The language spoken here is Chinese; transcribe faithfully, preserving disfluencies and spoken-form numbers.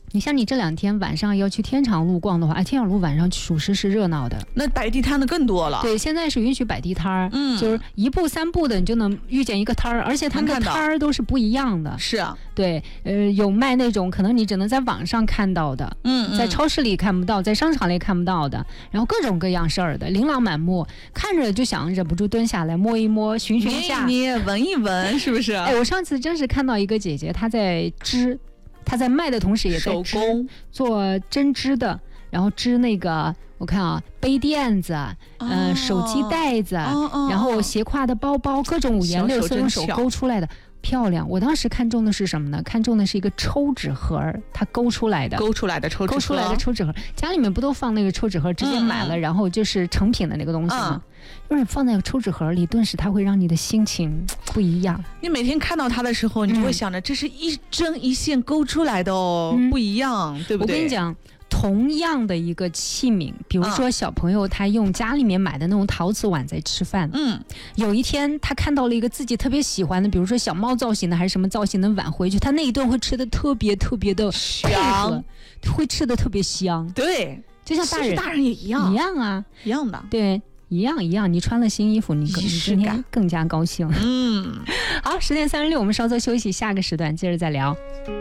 你像你这两天晚上要去天长路逛的话，哎，天长路晚上属实是热闹的。 那摆地摊的更多了。 对，现在是允许摆地摊儿，嗯，就是一步三步的你就能遇见一个摊儿，而且他们的摊儿都是不一样的。 是啊， 对，呃，有卖那种可能你只能在网上看到的， 嗯， 在超市里看不到，在商场里看不到的，然后各种各样式儿的，琳琅满目，看着就想忍不住蹲下来摸一摸，寻寻下， 捏一捏，闻一闻，是不是？ 哎，我上次真是看到一个姐姐，她在织。他在卖的同时也在织，做针织的，然后织那个我看啊，杯垫子，嗯、呃，手机袋子， 哦哦、 然后斜挎的包包，各种五颜六色用手勾出来的，漂亮。我当时看中的是什么呢？看中的是一个抽纸盒，它勾出来的， 勾出来的抽纸盒， 勾出来的抽纸盒。家里面不都放那个抽纸盒，直接买了，嗯、然后就是成品的那个东西吗？嗯就是放在抽纸盒里，顿时它会让你的心情不一样。 你每天看到它的时候，你就会想着，这是一针一线勾出来的哦，嗯、不一样，对不对？ 我跟你讲，同样的一个器皿，比如说小朋友他用家里面买的那种陶瓷碗在吃饭，嗯，有一天他看到了一个自己特别喜欢的，比如说小猫造型的还是什么造型的碗回去，他那一顿会吃的特别特别的香，会吃的特别香。 对， 就像大人， 大人也一样， 一样啊， 一样的， 对。一样一样，你穿了新衣服，你你今天更加高兴。 嗯， 好，十点三十六，我们稍作休息，下个时段接着再聊。